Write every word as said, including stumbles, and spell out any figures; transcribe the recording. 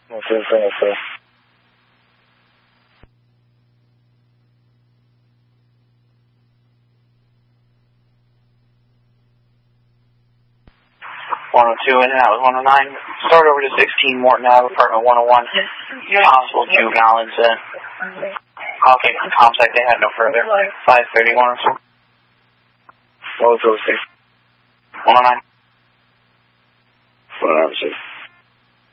Okay, okay. one oh two in and out was one oh nine. Start over to sixteen Morton Ave, apartment one oh one. Possible juvenile incident. Okay, contact, they had no further. five thirty, one oh two. one oh six. one oh nine. one oh six.